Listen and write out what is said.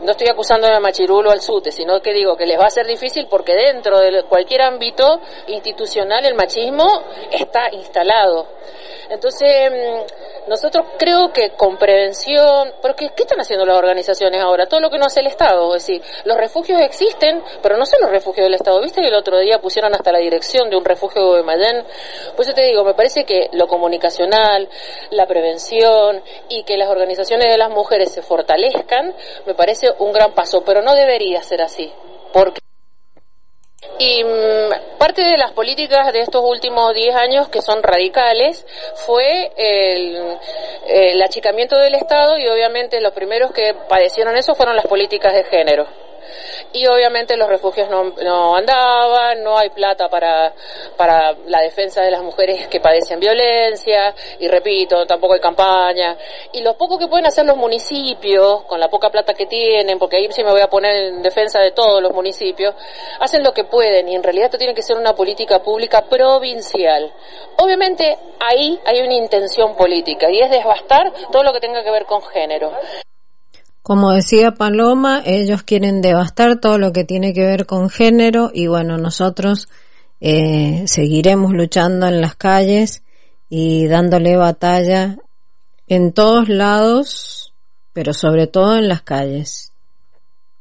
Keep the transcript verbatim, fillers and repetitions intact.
no estoy acusando de machirulo al SUTE, sino que digo que les va a ser difícil porque dentro de cualquier ámbito institucional el machismo está instalado. Entonces, nosotros creo que con prevención, pero ¿qué, qué están haciendo las organizaciones ahora? Todo lo que no hace el Estado, es decir, los refugios existen, pero no son los refugios del Estado. ¿Viste que el otro día pusieron hasta la dirección de un refugio de Guaymallén? Pues yo te digo, me parece que lo comunicacional, la prevención y que las organizaciones de las mujeres se fortalezcan, me parece un gran paso, pero no debería ser así, porque y mmm, parte de las políticas de estos últimos diez años que son radicales fue el, el achicamiento del Estado, y obviamente los primeros que padecieron eso fueron las políticas de género. Y obviamente los refugios no, no andaban, no hay plata para para la defensa de las mujeres que padecen violencia, y repito, tampoco hay campaña. Y lo poco que pueden hacer los municipios, con la poca plata que tienen, porque ahí sí me voy a poner en defensa de todos los municipios, hacen lo que pueden, y en realidad esto tiene que ser una política pública provincial. Obviamente ahí hay una intención política, y es devastar todo lo que tenga que ver con género. Como decía Paloma, ellos quieren devastar todo lo que tiene que ver con género, y bueno, nosotros eh, seguiremos luchando en las calles y dándole batalla en todos lados, pero sobre todo en las calles.